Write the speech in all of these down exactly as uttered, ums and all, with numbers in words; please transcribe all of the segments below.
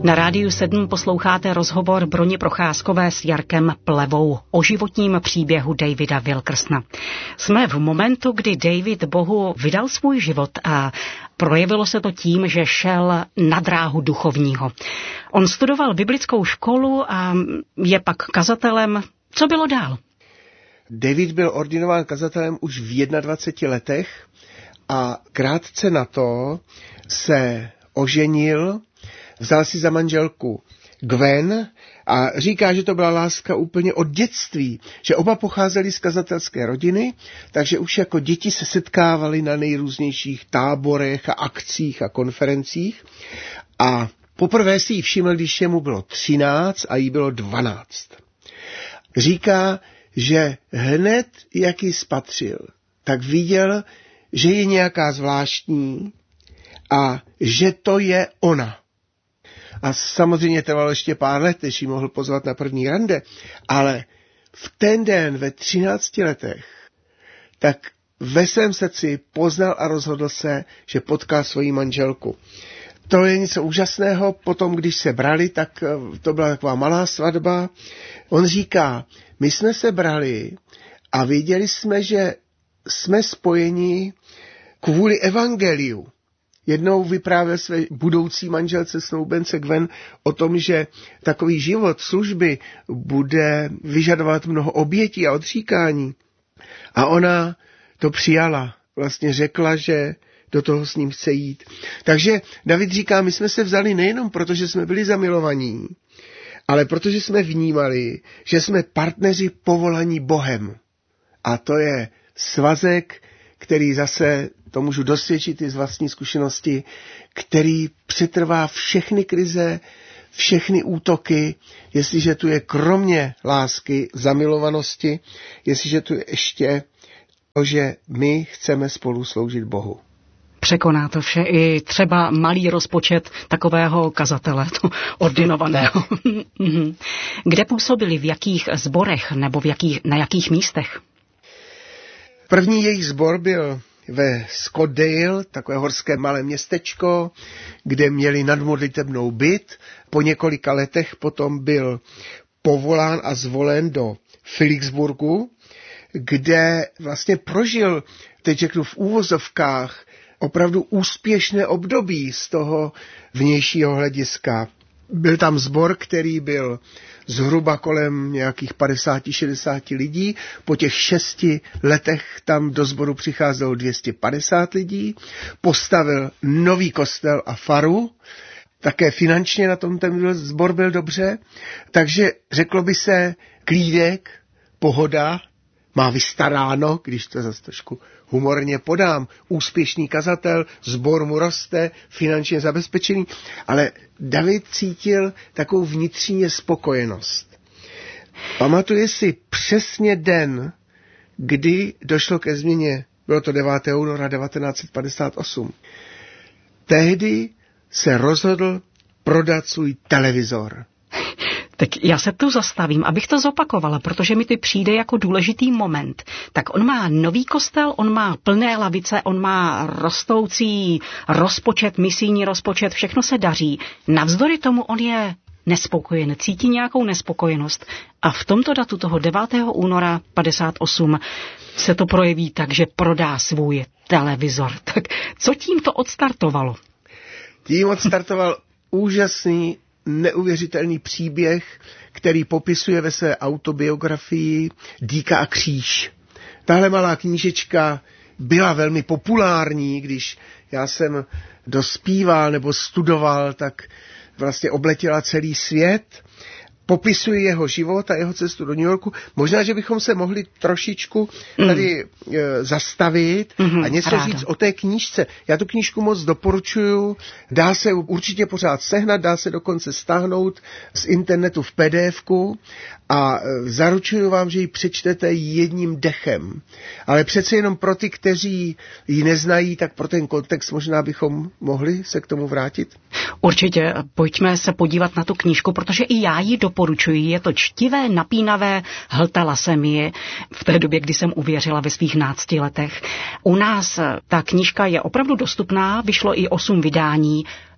Na Rádiu sedm posloucháte rozhovor Broně Procházkové s Jarkem Plevou o životním příběhu Davida Wilkersona. Jsme v momentu, kdy David Bohu vydal svůj život a projevilo se to tím, že šel na dráhu duchovního. On studoval biblickou školu a je pak kazatelem. Co bylo dál? David byl ordinován kazatelem už v dvaceti jedné letech a krátce na to se oženil, vzal si za manželku Gwen a říká, že to byla láska úplně od dětství, že oba pocházeli z kazatelské rodiny, takže už jako děti se setkávali na nejrůznějších táborech a akcích a konferencích a poprvé si ji všiml, když mu bylo třináct a jí bylo dvanáct. Říká, že hned, jak ji spatřil, tak viděl, že je nějaká zvláštní a že to je ona. A samozřejmě trvalo ještě pár let, než ji mohl pozvat na první rande, ale v ten den ve třinácti letech, tak ve svém srdci poznal a rozhodl se, že potká svoji manželku. To je něco úžasného, potom když se brali, tak to byla taková malá svatba. On říká, my jsme se brali a věděli jsme, že jsme spojeni kvůli evangeliu. Jednou vyprávěl své budoucí manželce snoubence Gwen o tom, že takový život služby bude vyžadovat mnoho obětí a odříkání. A ona to přijala. Vlastně řekla, že do toho s ním chce jít. Takže David říká, my jsme se vzali nejenom proto, že jsme byli zamilovaní, ale protože jsme vnímali, že jsme partneři povolaní Bohem. A to je svazek, který zase, to můžu dosvědčit i z vlastní zkušenosti, který přetrvá všechny krize, všechny útoky, jestliže tu je kromě lásky, zamilovanosti, jestliže tu je ještě to, že my chceme spolu sloužit Bohu. Překoná to vše i třeba malý rozpočet takového kazatele, to ordinovaného. Kde působili, v jakých sborech nebo v jakých, na jakých místech? První jejich sbor byl ve Scottdale, takové horské malé městečko, kde měli nadmodlitebnou byt. Po několika letech potom byl povolán a zvolen do Philipsburgu, kde vlastně prožil, teď řeknu v úvozovkách, opravdu úspěšné období z toho vnějšího hlediska. Byl tam sbor, který byl zhruba kolem nějakých padesát šedesát lidí. Po těch šesti letech tam do sboru přicházelo dvě stě padesát lidí. Postavil nový kostel a faru. Také finančně na tom ten sbor byl dobře. Takže řeklo by se klídek, pohoda, má vystaráno, když to zase trošku humorně podám, úspěšný kazatel, sbor mu roste, finančně zabezpečený, ale David cítil takovou vnitřní spokojenost. Pamatuje si přesně den, kdy došlo ke změně, bylo to devátého února devatenáct set padesát osm. Tehdy se rozhodl prodat svůj televizor. Tak já se tu zastavím, abych to zopakovala, protože mi to přijde jako důležitý moment. Tak on má nový kostel, on má plné lavice, on má rostoucí rozpočet, misijní rozpočet, všechno se daří. Navzdory tomu on je nespokojen, cítí nějakou nespokojenost. A v tomto datu toho devátého února padesát osm se to projeví tak, že prodá svůj televizor. Tak co tím to odstartovalo? Tím odstartoval úžasný, neuvěřitelný příběh, který popisuje ve své autobiografii Dýka a kříž. Tahle malá knížečka byla velmi populární, když já jsem dospíval nebo studoval, tak vlastně obletěla celý svět. Popisuje jeho život a jeho cestu do New Yorku. Možná, že bychom se mohli trošičku tady mm. e, zastavit mm-hmm, a něco ráda. říct o té knížce. Já tu knížku moc doporučuju. Dá se určitě pořád sehnat, dá se dokonce stáhnout z internetu v pé dé efku a e, zaručuju vám, že ji přečtete jedním dechem. Ale přece jenom pro ty, kteří ji neznají, tak pro ten kontext možná bychom mohli se k tomu vrátit. Určitě, pojďme se podívat na tu knížku, protože i já ji doporučuji. Je to čtivé, napínavé, hltala jsem ji v té době, kdy jsem uvěřila ve svých nácti letech. U nás ta knížka je opravdu dostupná, vyšlo i osm vydání.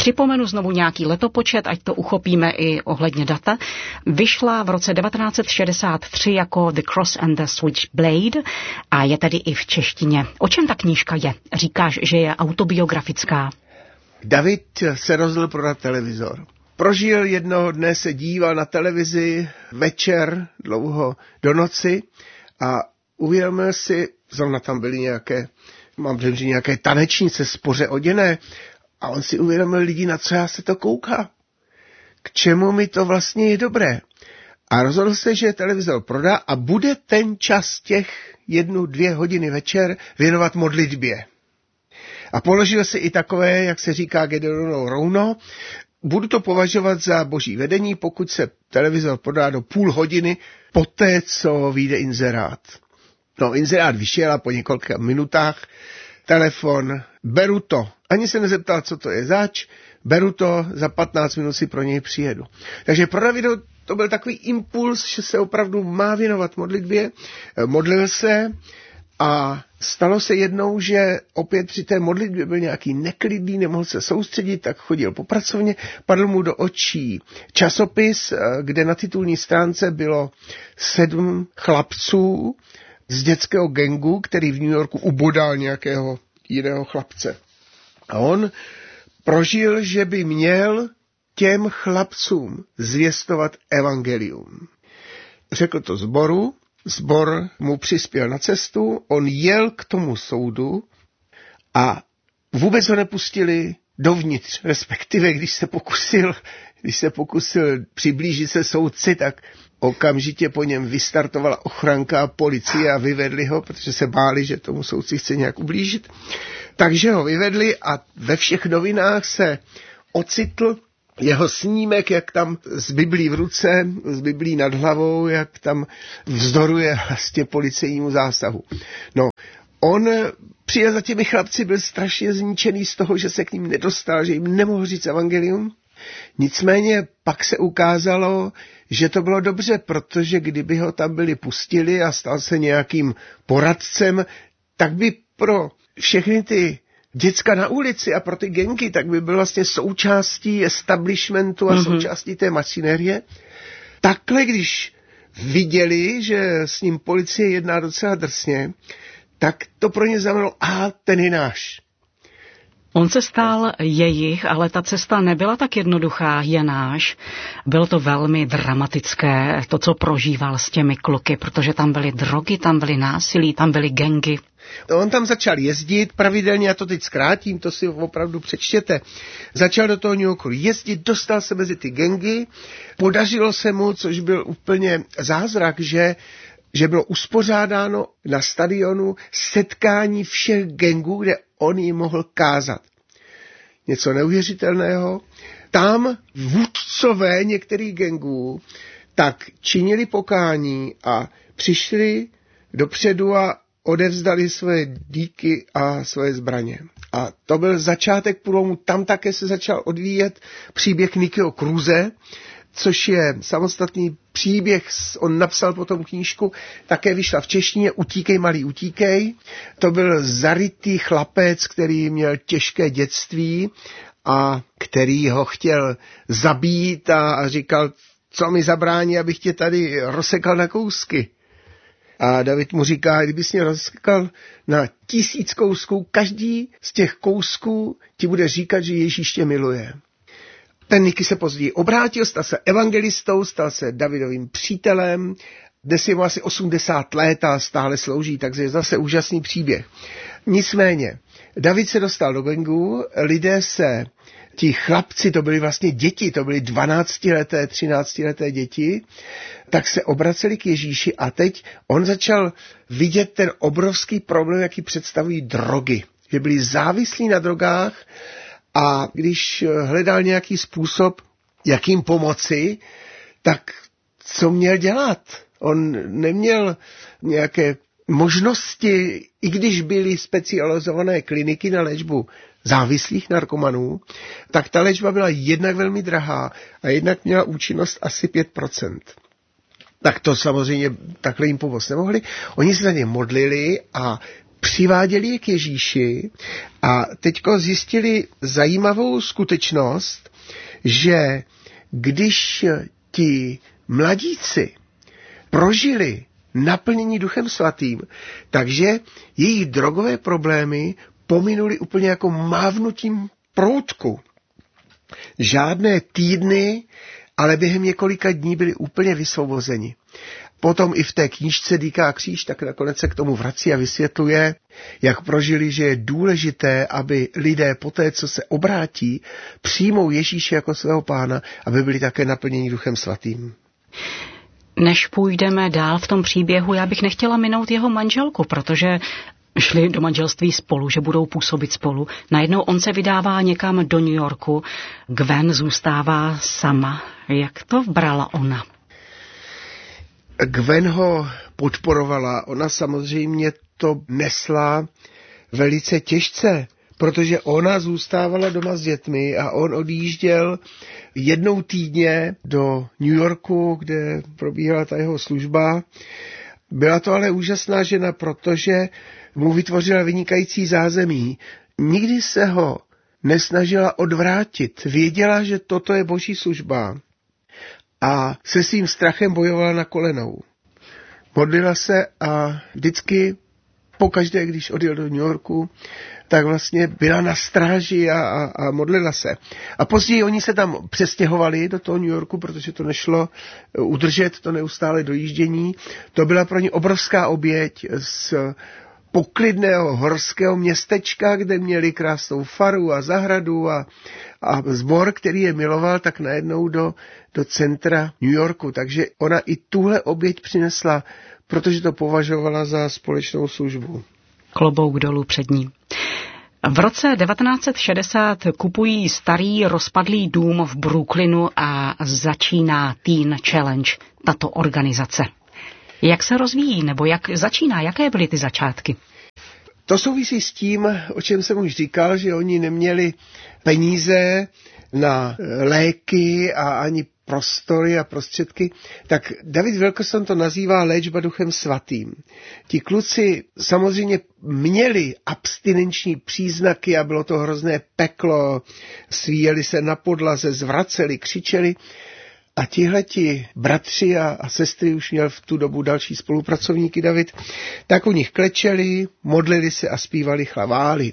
Připomenu znovu nějaký letopočet, ať to uchopíme i ohledně data. Vyšla v roce devatenáct set šedesát tři jako The Cross and the Switchblade a je tedy i v češtině. O čem ta knížka je? Říkáš, že je autobiografická. David se rozhodl prodat televizor. Prožil jednoho dne, se díval na televizi večer, dlouho do noci a uvědomil si, zrovna tam byly nějaké, mám dojem, že nějaké tanečnice spoře oděné a on si uvědomil lidi, na co já se to kouká. K čemu mi to vlastně je dobré. A rozhodl se, že televizor prodá a bude ten čas těch jednu, dvě hodiny večer věnovat modlitbě. A položil si i takové, jak se říká, Gedeonovo rouno. Budu to považovat za boží vedení, pokud se televizor prodá do půl hodiny poté, co vyjde inzerát. No, inzerát vyšel a po několika minutách telefon, beru to. Ani se nezeptal, co to je zač, beru to, za patnáct minut si pro něj přijedu. Takže pro Davida to byl takový impuls, že se opravdu má věnovat modlitbě. Modlil se a stalo se jednou, že opět při té modlitbě byl nějaký neklidný, nemohl se soustředit, tak chodil po pracovně, padl mu do očí časopis, kde na titulní stránce bylo sedm chlapců z dětského gangu, který v New Yorku ubodal nějakého jiného chlapce. A on prožil, že by měl těm chlapcům zvěstovat evangelium. Řekl to sboru, sbor mu přispěl na cestu, on jel k tomu soudu a vůbec ho nepustili dovnitř, respektive když se pokusil, když se pokusil přiblížit se soudci, tak okamžitě po něm vystartovala ochranka a policie a vyvedli ho, protože se báli, že tomu soudci chce nějak ublížit. Takže ho vyvedli a ve všech novinách se ocitl jeho snímek, jak tam s Biblí v ruce, s Biblí nad hlavou, jak tam vzdoruje vlastně policejnímu zásahu. No, on přijel za těmi chlapci, byl strašně zničený z toho, že se k ním nedostal, že jim nemohl říct evangelium. Nicméně pak se ukázalo, že to bylo dobře, protože kdyby ho tam byli pustili a stal se nějakým poradcem, tak by pro všechny ty děcka na ulici a pro ty gengy, tak by byl vlastně součástí establishmentu a mm-hmm. součástí té mašinérie. Takhle, když viděli, že s ním policie jedná docela drsně, tak to pro ně znamenalo, a ten je náš. On se stal jejich, ale ta cesta nebyla tak jednoduchá, je náš. Bylo to velmi dramatické, to, co prožíval s těmi kluky, protože tam byly drogy, tam byly násilí, tam byly gangy. On tam začal jezdit pravidelně, já to teď zkrátím, to si opravdu přečtěte. Začal do toho New Yorku jezdit, dostal se mezi ty gangy, podařilo se mu, což byl úplně zázrak, že že bylo uspořádáno na stadionu setkání všech gangů, kde on jim mohl kázat. Něco neuvěřitelného. Tam vůdcové některých gangů tak činili pokání a přišli dopředu a odevzdali své díky a své zbraně. A to byl začátek průlomu. Tam také se začal odvíjet příběh Nickyho Cruise, což je samostatný příběh, on napsal potom knížku, také vyšla v češtině Utíkej, malý, utíkej. To byl zarytý chlapec, který měl těžké dětství a který ho chtěl zabít a, a říkal, co mi zabrání, abych tě tady rozsekal na kousky. A David mu říká, kdybys mě rozsekal na tisíc kousků, každý z těch kousků ti bude říkat, že Ježíš tě miluje. Ten Nicky se později obrátil, stal se evangelistou, stal se Davidovým přítelem, dnes je mu asi osmdesát let a stále slouží, takže je zase úžasný příběh. Nicméně, David se dostal do gangu, lidé se, ti chlapci, to byli vlastně děti, to byly dvanáctileté, třináctileté děti, tak se obraceli k Ježíši a teď on začal vidět ten obrovský problém, jaký představují drogy, že byli závislí na drogách. A když hledal nějaký způsob, jak jim pomoci, tak co měl dělat? On neměl nějaké možnosti, i když byly specializované kliniky na léčbu závislých narkomanů, tak ta léčba byla jednak velmi drahá a jednak měla účinnost asi pět procent. Tak to samozřejmě takhle jim pomoct nemohli. Oni se za ně modlili a přiváděli je k Ježíši a teďko zjistili zajímavou skutečnost, že když ti mladíci prožili naplnění Duchem Svatým, takže jejich drogové problémy pominuli úplně jako mávnutím proutku. Žádné týdny, ale během několika dní byli úplně vysvobozeni. Potom i v té knížce Dýká kříž, tak nakonec se k tomu vrací a vysvětluje, jak prožili, že je důležité, aby lidé poté, co se obrátí, přijmou Ježíše jako svého pána, aby byli také naplněni Duchem Svatým. Než půjdeme dál v tom příběhu, já bych nechtěla minout jeho manželku, protože šli do manželství spolu, že budou působit spolu. Najednou on se vydává někam do New Yorku, Gwen zůstává sama. Jak to brala ona? Gwen ho podporovala, ona samozřejmě to nesla velice těžce, protože ona zůstávala doma s dětmi a on odjížděl jednou týdně do New Yorku, kde probíhala ta jeho služba. Byla to ale úžasná žena, protože mu vytvořila vynikající zázemí. Nikdy se ho nesnažila odvrátit. Věděla, že toto je boží služba a se svým strachem bojovala na kolenou. Modlila se a vždycky pokaždé, když odjel do New Yorku, tak vlastně byla na stráži a, a, a modlila se. A později oni se tam přestěhovali do toho New Yorku, protože to nešlo udržet, to neustále dojíždění. To byla pro ně obrovská oběť z poklidného horského městečka, kde měli krásnou faru a zahradu a, a sbor, který je miloval, tak najednou do, do centra New Yorku. Takže ona i tuhle oběť přinesla, protože to považovala za společnou službu. Klobouk dolů před ní. V roce devatenáct set šedesát kupují starý rozpadlý dům v Brooklynu a začíná Teen Challenge, tato organizace. Jak se rozvíjí, nebo jak začíná, jaké byly ty začátky? To souvisí s tím, o čem jsem už říkal, že oni neměli peníze na léky a ani prostory a prostředky, tak David Wilkerson to nazývá léčba Duchem Svatým. Ti kluci samozřejmě měli abstinenční příznaky a bylo to hrozné peklo, svíjeli se na podlaze, zvraceli, křičeli. A tihleti bratři a, a sestry, už měl v tu dobu další spolupracovníky David, tak u nich klečeli, modlili se a zpívali chvály.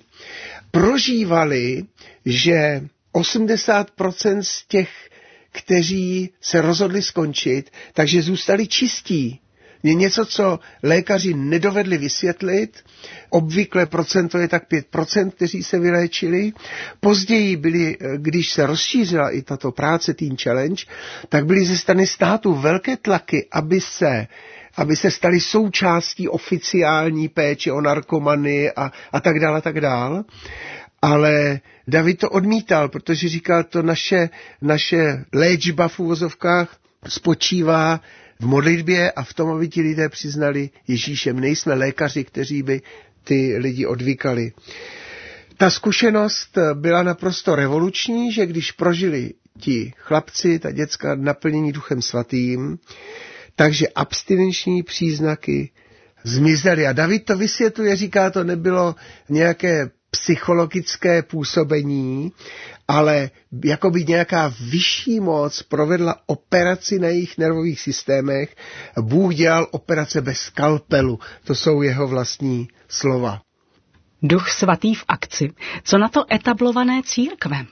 Prožívali, že osmdesát procent z těch, kteří se rozhodli skončit, takže zůstali čistí. Je něco, co lékaři nedovedli vysvětlit. Obvykle procento je tak pět procent, kteří se vyléčili. Později byli, když se rozšířila i tato práce Teen Challenge, tak byly ze strany státu velké tlaky, aby se, aby se stali součástí oficiální péče o narkomany a, a tak dále, a tak dále. Ale David to odmítal, protože říkal, to naše, naše léčba v uvozovkách spočívá v modlitbě a v tom, aby ti lidé přiznali Ježíšem. Nejsme lékaři, kteří by ty lidi odvykali. Ta zkušenost byla naprosto revoluční, že když prožili ti chlapci, ta děcka naplnění Duchem Svatým, takže abstinenční příznaky zmizely. A David to vysvětluje, říká, to nebylo nějaké psychologické působení, ale jakoby nějaká vyšší moc provedla operaci na jejich nervových systémech. Bůh dělal operace bez skalpelu. To jsou jeho vlastní slova. Duch Svatý v akci. Co na to etablované církve?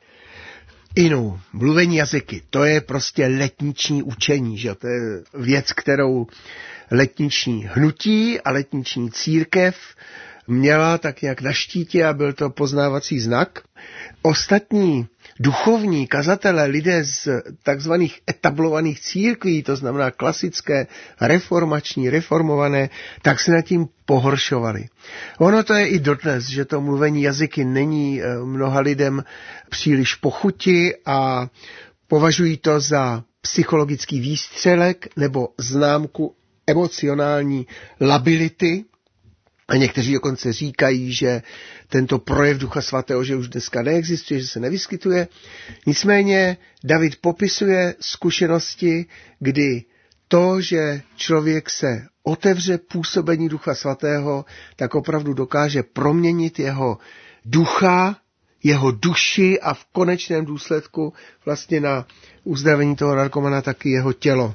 Inu, mluvení jazyky, to je prostě letniční učení, že? To je věc, kterou letniční hnutí a letniční církev měla tak nějak na štítě a byl to poznávací znak. Ostatní duchovní kazatelé, lidé z takzvaných etablovaných církví, to znamená klasické, reformační, reformované, tak se nad tím pohoršovali. Ono to je i dodnes, že to mluvení jazyky není mnoha lidem příliš pochuti a považují to za psychologický výstřelek nebo známku emocionální lability. A někteří dokonce říkají, že tento projev Ducha Svatého, že už dneska neexistuje, že se nevyskytuje. Nicméně David popisuje zkušenosti, kdy to, že člověk se otevře působení Ducha Svatého, tak opravdu dokáže proměnit jeho ducha, jeho duši a v konečném důsledku vlastně na uzdravení toho narkomana taky jeho tělo.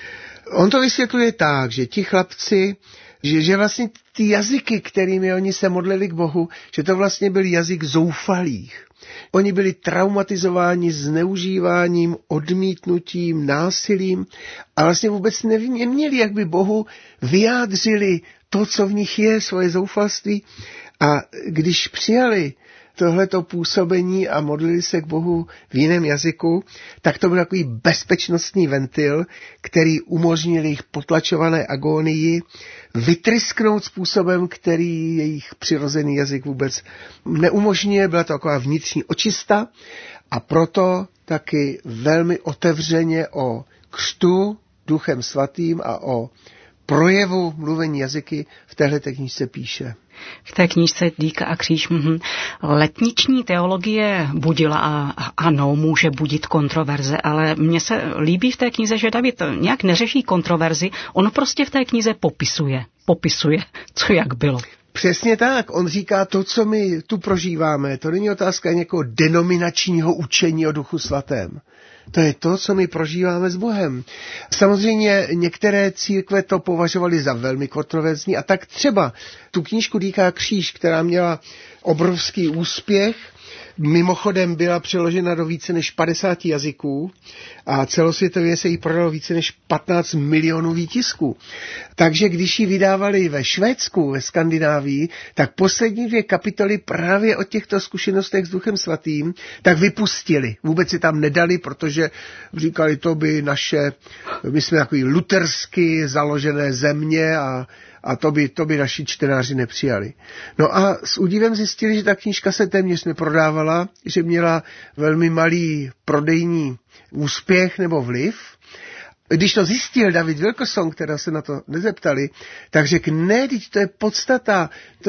On to vysvětluje tak, že ti chlapci, že, že vlastně ty jazyky, kterými oni se modlili k Bohu, že to vlastně byl jazyk zoufalých. Oni byli traumatizováni zneužíváním, odmítnutím, násilím a vlastně vůbec neměli, jak by Bohu vyjádřili to, co v nich je, svoje zoufalství. A když přijali tohleto působení a modlili se k Bohu v jiném jazyku, tak to byl takový bezpečnostní ventil, který umožnil jejich potlačované agónii vytrysknout způsobem, který jejich přirozený jazyk vůbec neumožňuje. Byla to taková vnitřní očista a proto taky velmi otevřeně o křtu Duchem Svatým a o projevu mluvení jazyky v téhleté knížce píše. V té knížce Dýka a kříž. Mhm. Letniční teologie budila a ano, může budit kontroverze, ale mně se líbí v té knize, že David nějak neřeší kontroverzi, on prostě v té knize popisuje, popisuje, co jak bylo. Přesně tak, on říká to, co my tu prožíváme, to není otázka nějakého denominačního učení o Duchu Svatém. To je to, co my prožíváme s Bohem. Samozřejmě některé církve to považovaly za velmi kontroverzní a tak třeba tu knížku Dýka kříž, která měla obrovský úspěch, mimochodem byla přeložena do více než padesáti jazyků a celosvětově se jí prodalo více než patnáct milionů výtisků. Takže když ji vydávali ve Švédsku, ve Skandinávii, tak poslední dvě kapitoly právě o těchto zkušenostech s Duchem Svatým tak vypustili. Vůbec si tam nedali, protože říkali, to by naše, my jsme takový lutersky založené země a A to by, to by naši čtenáři nepřijali. No a s údivem zjistili, že ta knížka se téměř neprodávala, že měla velmi malý prodejní úspěch nebo vliv. Když to zjistil David Wilkerson, která se na to nezeptali, tak řekl, ne, teď to je podstata, to